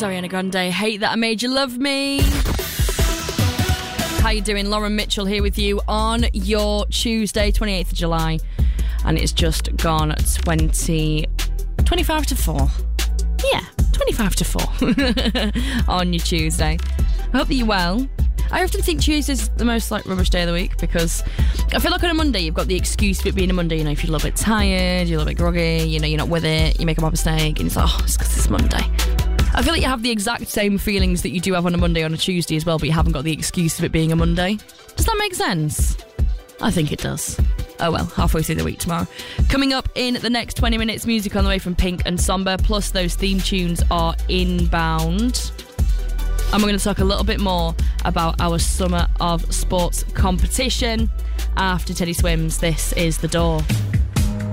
Ariana Grande, Hate That I Made You Love Me. How you doing? Lauren Mitchell here with you on your Tuesday, 28th of July. And it's just gone 25 to 4. Yeah, 25 to 4 on your Tuesday. I hope that you're well. I often think Tuesday's the most rubbish day of the week because I feel like on a Monday you've got the excuse of it being a Monday. You know, if you're a little bit tired, you're a little bit groggy, you know, you're not with it, you make a bad mistake, and it's like, oh, it's because it's Monday. I feel like you have the exact same feelings that you do have on a Monday on a Tuesday as well, but you haven't got the excuse of it being a Monday. Does that make sense? I think it does. Oh well, halfway through the week tomorrow. Coming up in the next 20 minutes, music on the way from Pink and Somber, plus those theme tunes are inbound. And we're going to talk a little bit more about our Summer of Sports competition after Teddy Swims. This is The Door.